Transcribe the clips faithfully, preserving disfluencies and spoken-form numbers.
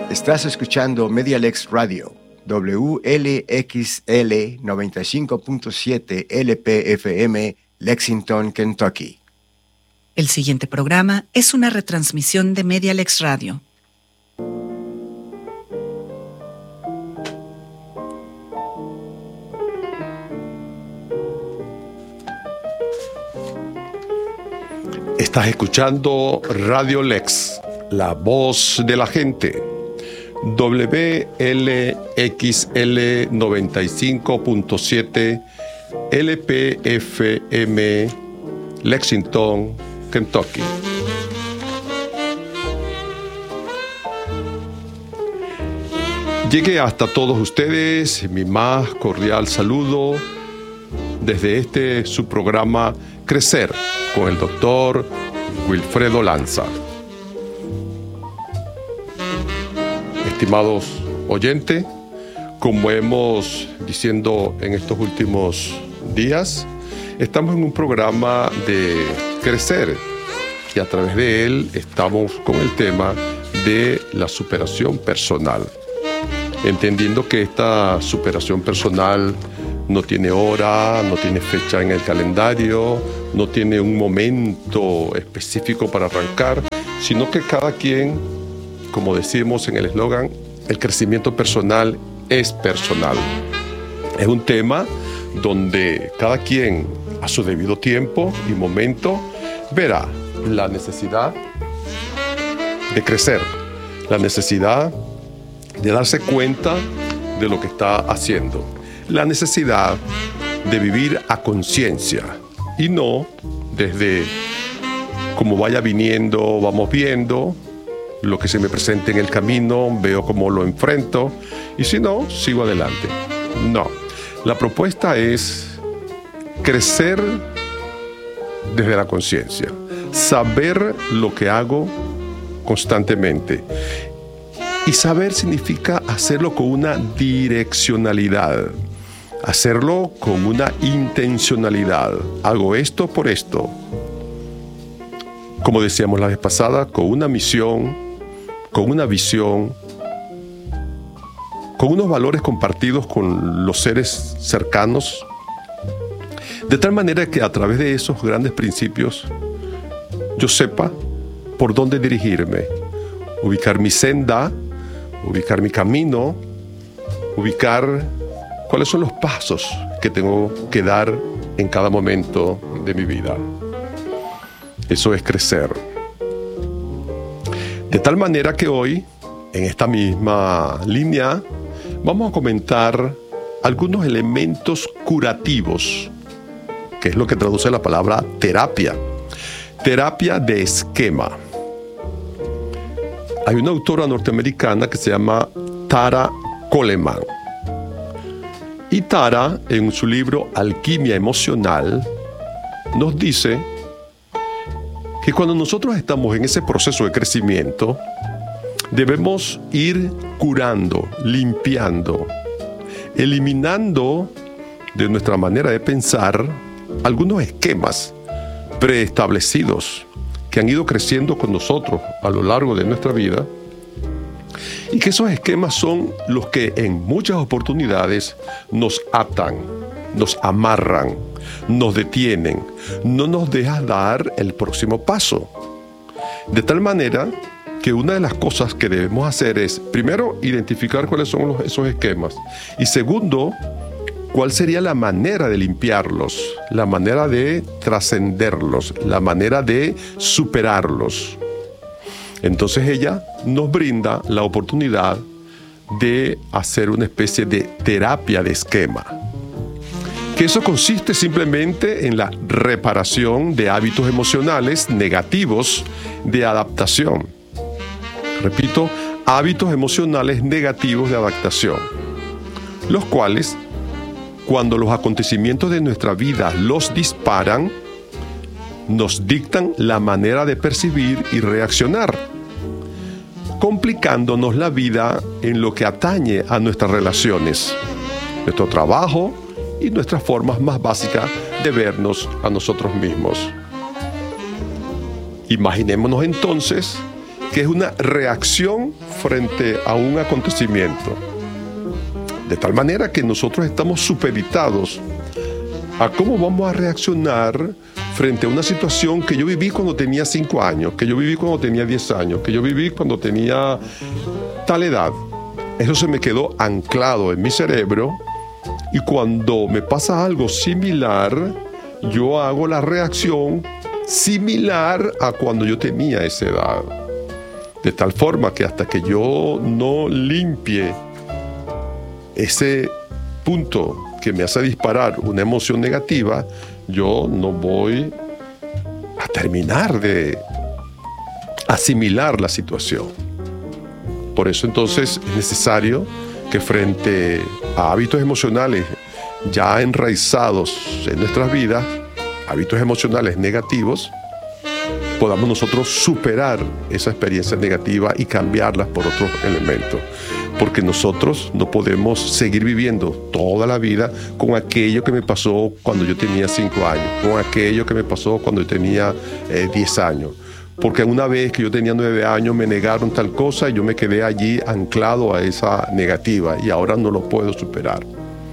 Estás escuchando Medialex Radio, W L X L noventa y cinco punto siete L P F M, Lexington, Kentucky. El siguiente programa es una retransmisión de Medialex Radio. Estás escuchando Radio Lex, la voz de la gente. W L X L noventa y cinco punto siete L P F M, Lexington, Kentucky. Llegué hasta todos ustedes mi más cordial saludo desde este su programa Crecer con el doctor Wilfredo Lanza. Estimados oyentes, como hemos diciendo en estos últimos días, estamos en un programa de crecer y a través de él estamos con el tema de la superación personal, entendiendo que esta superación personal no tiene hora, no tiene fecha en el calendario, no tiene un momento específico para arrancar, sino que cada quien, como decimos en el eslogan, el crecimiento personal es personal. Es un tema donde cada quien a su debido tiempo y momento verá la necesidad de crecer, la necesidad de darse cuenta de lo que está haciendo, la necesidad de vivir a conciencia y no desde como vaya viniendo, vamos viendo lo que se me presente en el camino, veo cómo lo enfrento y si no, sigo adelante. No, la propuesta es crecer desde la conciencia, saber lo que hago constantemente. Y saber significa hacerlo con una direccionalidad, hacerlo con una intencionalidad. Hago esto por esto. Como decíamos la vez pasada, con una misión, con una visión, con unos valores compartidos con los seres cercanos, de tal manera que a través de esos grandes principios yo sepa por dónde dirigirme, ubicar mi senda, ubicar mi camino, ubicar cuáles son los pasos que tengo que dar en cada momento de mi vida. Eso es crecer. De tal manera que hoy, en esta misma línea, vamos a comentar algunos elementos curativos, que es lo que traduce la palabra terapia. Terapia de esquema. Hay una autora norteamericana que se llama Tara Coleman. Y Tara, en su libro Alquimia Emocional, nos dice que cuando nosotros estamos en ese proceso de crecimiento, debemos ir curando, limpiando, eliminando de nuestra manera de pensar algunos esquemas preestablecidos que han ido creciendo con nosotros a lo largo de nuestra vida y que esos esquemas son los que en muchas oportunidades nos atan, nos amarran, nos detienen, no nos dejan dar el próximo paso. De tal manera que una de las cosas que debemos hacer es, primero, identificar cuáles son los, esos esquemas y segundo, cuál sería la manera de limpiarlos, la manera de trascenderlos, la manera de superarlos. Entonces ella nos brinda la oportunidad de hacer una especie de terapia de esquema. Que eso consiste simplemente en la reparación de hábitos emocionales negativos de adaptación. Repito, hábitos emocionales negativos de adaptación, los cuales, cuando los acontecimientos de nuestra vida los disparan, nos dictan la manera de percibir y reaccionar, complicándonos la vida en lo que atañe a nuestras relaciones, nuestro trabajo y nuestras formas más básicas de vernos a nosotros mismos. Imaginémonos entonces que es una reacción frente a un acontecimiento. De tal manera que nosotros estamos supeditados a cómo vamos a reaccionar frente a una situación que yo viví cuando tenía cinco años, que yo viví cuando tenía diez años, que yo viví cuando tenía tal edad. Eso se me quedó anclado en mi cerebro y cuando me pasa algo similar, yo hago la reacción similar a cuando yo tenía esa edad. De tal forma que hasta que yo no limpie ese punto que me hace disparar una emoción negativa, yo no voy a terminar de asimilar la situación. Por eso entonces es necesario que frente a hábitos emocionales ya enraizados en nuestras vidas, hábitos emocionales negativos, podamos nosotros superar esa experiencia negativa y cambiarlas por otros elementos. Porque nosotros no podemos seguir viviendo toda la vida con aquello que me pasó cuando yo tenía cinco años, con aquello que me pasó cuando yo tenía eh, diez años. Porque una vez que yo tenía nueve años me negaron tal cosa y yo me quedé allí anclado a esa negativa y ahora no lo puedo superar.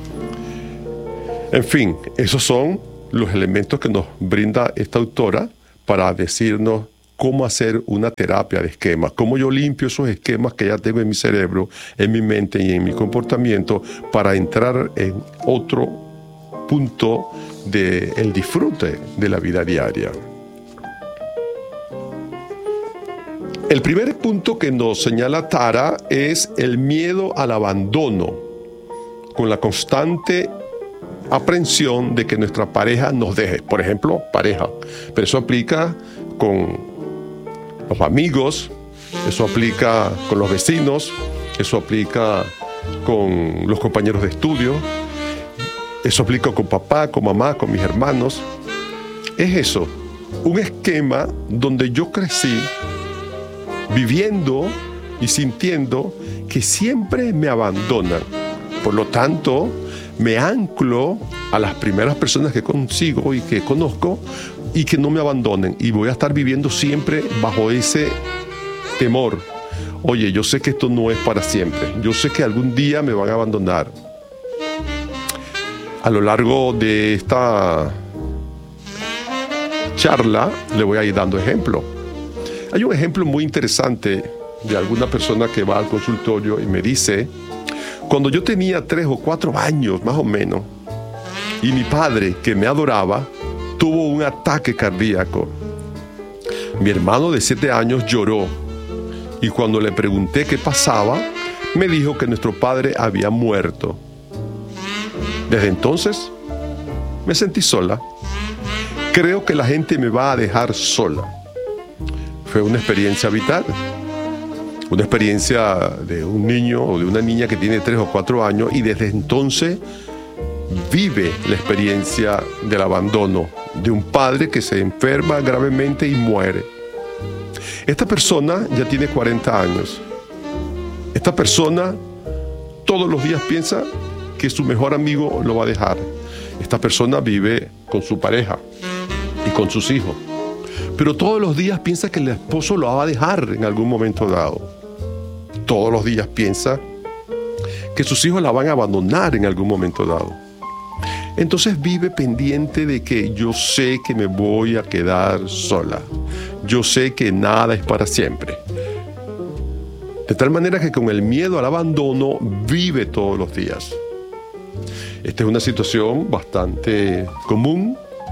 En fin, esos son los elementos que nos brinda esta autora para decirnos cómo hacer una terapia de esquemas, cómo yo limpio esos esquemas que ya tengo en mi cerebro, en mi mente y en mi comportamiento para entrar en otro punto del disfrute de la vida diaria. El primer punto que nos señala Tara es el miedo al abandono, con la constante aprensión de que nuestra pareja nos deje. Por ejemplo, pareja. Pero eso aplica con los amigos, eso aplica con los vecinos, eso aplica con los compañeros de estudio, eso aplica con papá, con mamá, con mis hermanos. Es eso, un esquema donde yo crecí viviendo y sintiendo que siempre me abandonan. Por lo tanto, me anclo a las primeras personas que consigo y que conozco y que no me abandonen. Y voy a estar viviendo siempre bajo ese temor. Oye, yo sé que esto no es para siempre. Yo sé que algún día me van a abandonar. A lo largo de esta charla le voy a ir dando ejemplos. Hay un ejemplo muy interesante de alguna persona que va al consultorio y me dice: cuando yo tenía tres o cuatro años más o menos y mi padre, que me adoraba, tuvo un ataque cardíaco, mi hermano de siete años lloró y cuando le pregunté qué pasaba, me dijo que nuestro padre había muerto. Desde entonces me sentí sola. Creo que la gente me va a dejar sola. Fue una experiencia vital, una experiencia de un niño o de una niña que tiene tres o cuatro años y desde entonces vive la experiencia del abandono de un padre que se enferma gravemente y muere. Esta persona ya tiene cuarenta años. Esta persona todos los días piensa que su mejor amigo lo va a dejar. Esta persona vive con su pareja y con sus hijos, pero todos los días piensa que el esposo lo va a dejar en algún momento dado. Todos los días piensa que sus hijos la van a abandonar en algún momento dado. Entonces vive pendiente de que yo sé que me voy a quedar sola. Yo sé que nada es para siempre. De tal manera que con el miedo al abandono vive todos los días. Esta es una situación bastante común.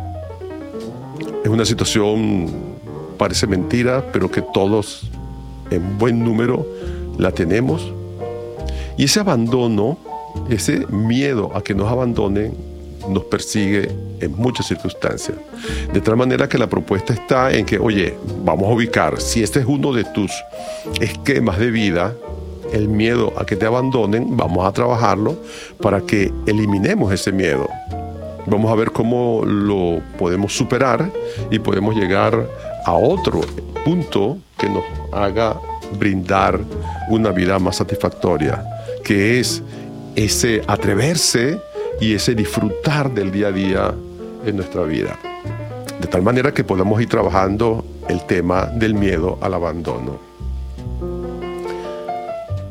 Es una situación, parece mentira, pero que todos en buen número la tenemos. Y ese abandono, ese miedo a que nos abandonen, nos persigue en muchas circunstancias. De tal manera que la propuesta está en que, oye, vamos a ubicar, si este es uno de tus esquemas de vida, el miedo a que te abandonen, vamos a trabajarlo para que eliminemos ese miedo. Vamos a ver cómo lo podemos superar y podemos llegar a otro punto que nos haga brindar una vida más satisfactoria, que es ese atreverse y ese disfrutar del día a día en nuestra vida. De tal manera que podamos ir trabajando el tema del miedo al abandono.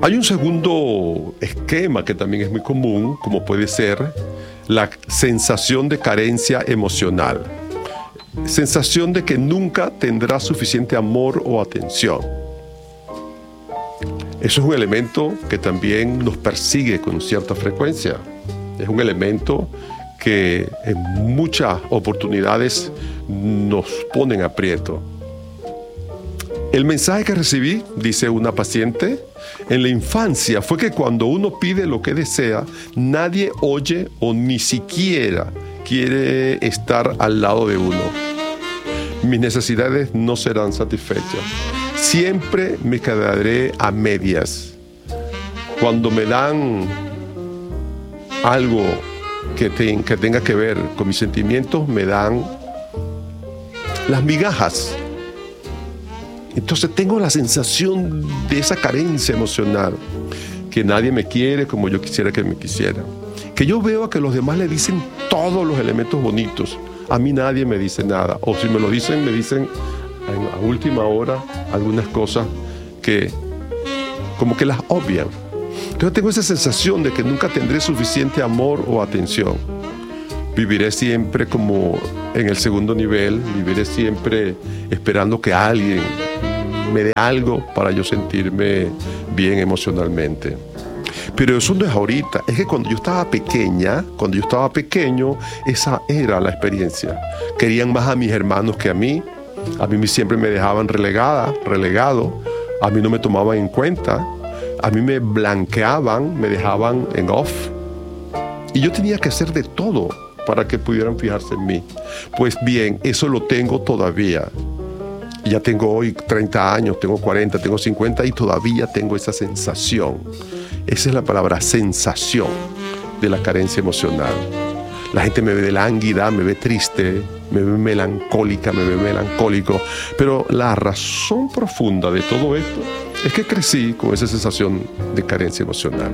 Hay un segundo esquema que también es muy común, como puede ser la sensación de carencia emocional. Sensación de que nunca tendrá suficiente amor o atención. Eso es un elemento que también nos persigue con cierta frecuencia. Es un elemento que en muchas oportunidades nos pone en aprieto. El mensaje que recibí, dice una paciente, en la infancia fue que cuando uno pide lo que desea, nadie oye o ni siquiera quiere estar al lado de uno. Mis necesidades no serán satisfechas. Siempre me quedaré a medias. Cuando me dan algo que, te, que tenga que ver con mis sentimientos, me dan las migajas. Entonces tengo la sensación de esa carencia emocional, que nadie me quiere como yo quisiera que me quisiera. Que yo veo a que los demás le dicen todos los elementos bonitos. A mí nadie me dice nada. O si me lo dicen, me dicen a última hora algunas cosas que como que las obvian. Entonces tengo esa sensación de que nunca tendré suficiente amor o atención. Viviré siempre como en el segundo nivel, viviré siempre esperando que alguien me dé algo para yo sentirme bien emocionalmente. Pero eso no es ahorita, es que cuando yo estaba pequeña, cuando yo estaba pequeño, esa era la experiencia. Querían más a mis hermanos que a mí, a mí siempre me dejaban relegada, relegado, a mí no me tomaban en cuenta, a mí me blanqueaban, me dejaban en off. Y yo tenía que hacer de todo para que pudieran fijarse en mí. Pues bien, eso lo tengo todavía. Ya tengo hoy treinta años, tengo cuarenta, tengo cincuenta y todavía tengo esa sensación. Esa es la palabra, sensación de la carencia emocional. La gente me ve lánguida, me ve triste, me ve melancólica, me ve melancólico. Pero la razón profunda de todo esto es que crecí con esa sensación de carencia emocional.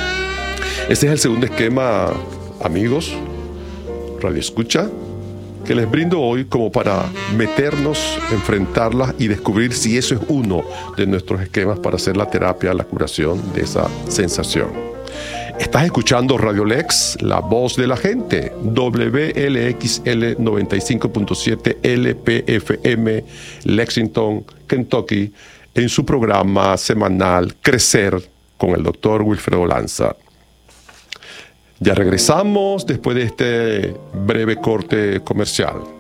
Este es el segundo esquema, amigos, radio escucha, que les brindo hoy como para meternos, enfrentarlas y descubrir si eso es uno de nuestros esquemas para hacer la terapia, la curación de esa sensación. Estás escuchando Radio Lex, la voz de la gente, W L X L noventa y cinco punto siete L P F M, Lexington, Kentucky, en su programa semanal Crecer con el doctor Wilfredo Lanza. Ya regresamos después de este breve corte comercial.